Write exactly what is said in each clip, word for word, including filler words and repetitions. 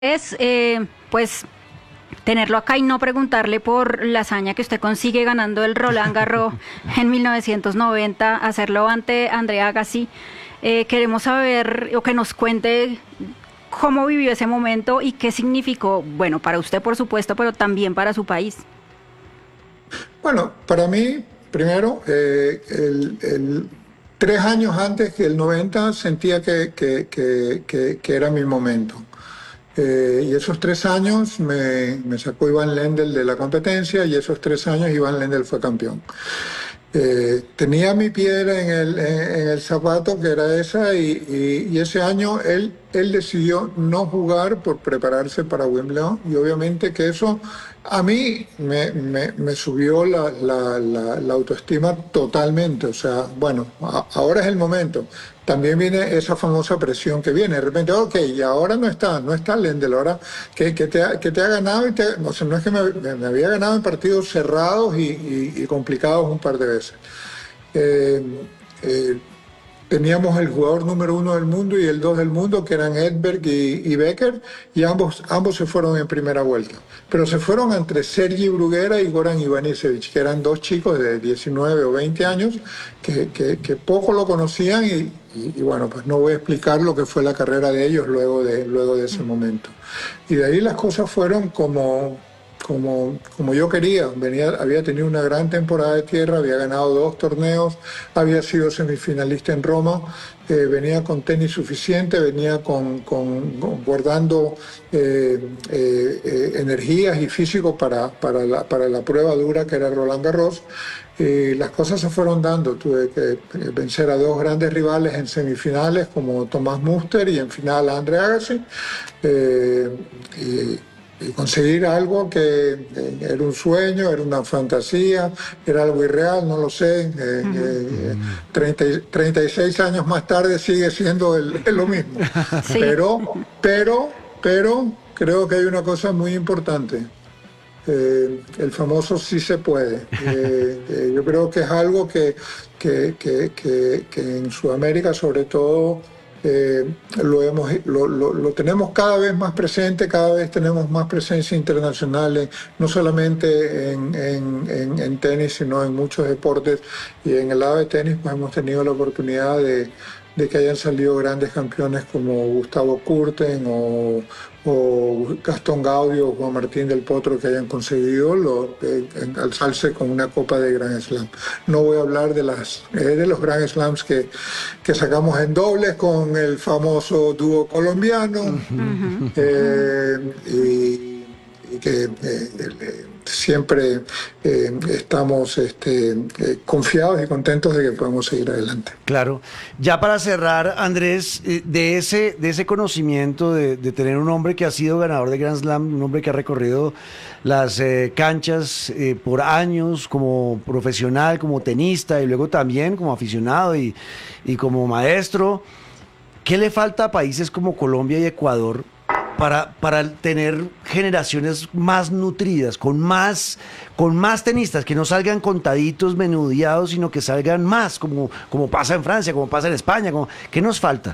Es, eh, pues, tenerlo acá y no preguntarle por la hazaña que usted consigue ganando el Roland Garros en mil novecientos noventa, hacerlo ante Andre Agassi. Eh, queremos saber o que nos cuente cómo vivió ese momento y qué significó, bueno, para usted por supuesto, pero también para su país. Bueno, para mí, primero, eh, el, el, tres años antes que el noventa sentía que, que, que, que, que era mi momento. Eh, y esos tres años me, me sacó Ivan Lendl de la competencia y esos tres años Ivan Lendl fue campeón. Eh, tenía mi piedra en el, en, en el zapato, que era esa, y, y, y ese año él, él decidió no jugar por prepararse para Wimbledon, y obviamente que eso a mí me, me, me subió la, la, la, la autoestima totalmente. O sea, bueno, a, ahora es el momento. También viene esa famosa presión que viene. De repente, ok, y ahora no está, no está Lendl, ahora que, que, te, ha, que te ha ganado, y te, o sea, no es que me, me había ganado en partidos cerrados y, y, y complicados un par de veces. Eh, eh, Teníamos el jugador número uno del mundo y el dos del mundo, que eran Edberg y, y Becker, y ambos, ambos se fueron en primera vuelta. Pero se fueron entre Sergi Bruguera y Goran Ivanisevic, que eran dos chicos de diecinueve o veinte años que, que, que poco lo conocían, y, y, y bueno, pues no voy a explicar lo que fue la carrera de ellos luego de, luego de ese momento. Y de ahí las cosas fueron como... Como, como yo quería. Venía, había tenido una gran temporada de tierra, había ganado dos torneos, había sido semifinalista en Roma, eh, venía con tenis suficiente, venía con, con, con guardando eh, eh, eh, energías y físico para, para, la, para la prueba dura que era Roland Garros. Y las cosas se fueron dando. Tuve que vencer a dos grandes rivales en semifinales, como Tomás Muster, y en final a Andre Agassi. Eh, y, Y conseguir algo que era un sueño, era una fantasía, era algo irreal, no lo sé. Eh, uh-huh. eh, treinta, treinta y seis años más tarde sigue siendo el, el lo mismo. Sí. Pero, pero, pero creo que hay una cosa muy importante. Eh, el famoso sí se puede. Eh, eh, yo creo que es algo que, que, que, que, que en Sudamérica, sobre todo, Eh, lo, hemos, lo, lo, lo tenemos cada vez más presente, cada vez tenemos más presencia internacional, en, no solamente en, en, en, en tenis, sino en muchos deportes. Y en el lado de tenis pues hemos tenido la oportunidad de, de que hayan salido grandes campeones como Gustavo Kuerten o, o Gastón Gaudio o Juan Martín del Potro, que hayan conseguido lo, eh, alzarse con una copa de Grand Slam. No voy a hablar de, las, eh, de los Grand Slams que, que sacamos en dobles con el famoso dúo colombiano, uh-huh. eh, y, y que eh, eh, siempre eh, estamos este, eh, confiados y contentos de que podemos seguir adelante. Claro. Ya para cerrar, Andrés, eh, de ese de ese conocimiento de, de tener un hombre que ha sido ganador de Grand Slam, un hombre que ha recorrido las eh, canchas eh, por años como profesional, como tenista y luego también como aficionado y, y como maestro, ¿qué le falta a países como Colombia y Ecuador Para, para tener generaciones más nutridas, con más, con más tenistas, que no salgan contaditos, menudeados, sino que salgan más, como, como pasa en Francia, como pasa en España? Como, ¿qué nos falta?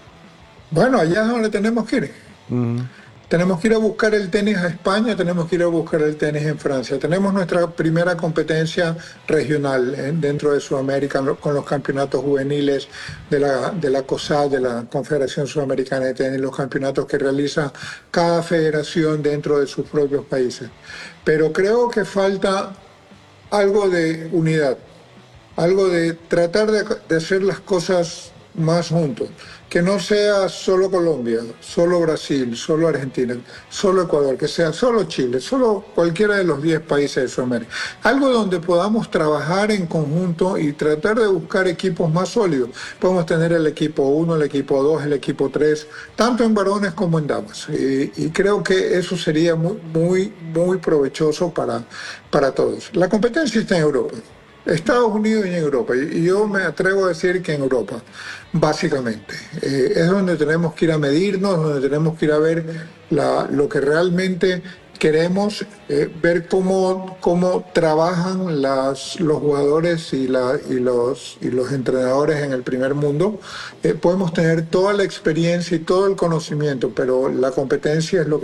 Bueno, allá es donde tenemos que ir. Uh-huh. Tenemos que ir a buscar el tenis a España, tenemos que ir a buscar el tenis en Francia. Tenemos nuestra primera competencia regional eh, dentro de Sudamérica con los campeonatos juveniles de la, de la COSAT, de la Confederación Sudamericana de Tenis, los campeonatos que realiza cada federación dentro de sus propios países. Pero creo que falta algo de unidad, algo de tratar de, de hacer las cosas más juntos. Que no sea solo Colombia, solo Brasil, solo Argentina, solo Ecuador, que sea solo Chile, solo cualquiera de los diez países de Sudamérica. Algo donde podamos trabajar en conjunto y tratar de buscar equipos más sólidos. Podemos tener el equipo uno, el equipo dos, el equipo tres, tanto en varones como en damas. Y, y creo que eso sería muy, muy, muy provechoso para, para todos. La competencia está en Europa. Estados Unidos y en Europa, y yo me atrevo a decir que en Europa, básicamente. Eh, es donde tenemos que ir a medirnos, donde tenemos que ir a ver la, lo que realmente queremos eh, ver cómo, cómo trabajan las, los jugadores y, la, y, los, y los entrenadores en el primer mundo. Eh, podemos tener toda la experiencia y todo el conocimiento, pero la competencia es lo que